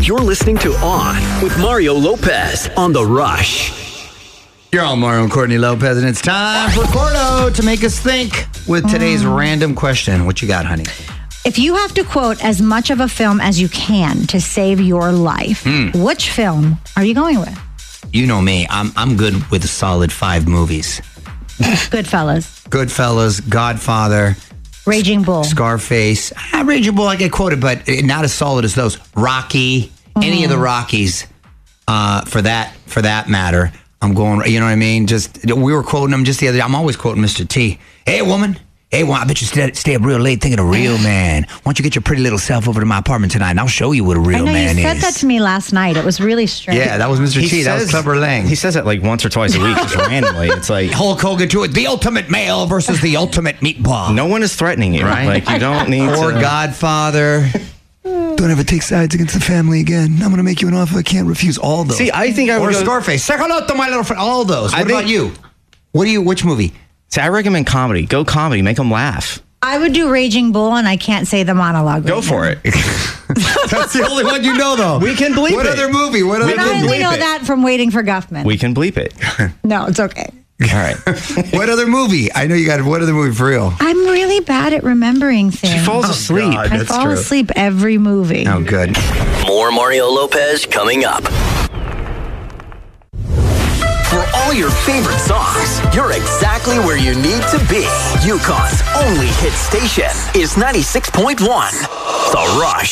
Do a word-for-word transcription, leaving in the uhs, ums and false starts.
You're listening to On with Mario Lopez on The Rush. You're all Mario and Courtney Lopez, and it's time for Cordo to make us think with today's mm. random question. What you got, honey? If you have to quote as much of a film as you can to save your life, mm. which film are you going with? You know me. I'm I'm good with a solid five movies. Goodfellas. Goodfellas, Godfather. Raging Bull. Scarface. Ah, Raging Bull, I get quoted, but not as solid as those. Rocky. Mm. Any of the Rockies, uh, for that for that matter. I'm going, you know what I mean? Just, we were quoting them just the other day. I'm always quoting Mister T. Hey, woman. Hey, well, I bet you stay, stay up real late thinking of real man. Why don't you get your pretty little self over to my apartment tonight, and I'll show you what a real I know, man you is. said that to me last night. It was really strange. Yeah, that was Mister He T. Says, that was Clever Lang. He says it like once or twice a week, just randomly. It's like Hulk Hogan to it. The ultimate male versus the ultimate meatball. No one is threatening you, right? Like, you don't need or to... Or Godfather. Don't ever take sides against the family again. I'm going to make you an offer I can't refuse. All those. See, I think I would Or go... Scarface. Say hello to my little friend. All those. What I about think... you? What do you? Which movie? See, I recommend comedy. Go comedy. Make them laugh. I would do Raging Bull, and I can't say the monologue. Go right for now. it. That's the only one you know, though. We can bleep what it. What other movie? What other But I only know it. that from Waiting for Guffman. We can bleep it. No, it's okay. All right. What other movie? I know you got it. What other movie for real? I'm really bad at remembering things. She falls asleep. God, I that's fall true. asleep every movie. Oh, good. More Mario Lopez coming up. For all your favorite songs, you're exactly where you need to be. UConn's only hit station is ninety-six point one, The Rush.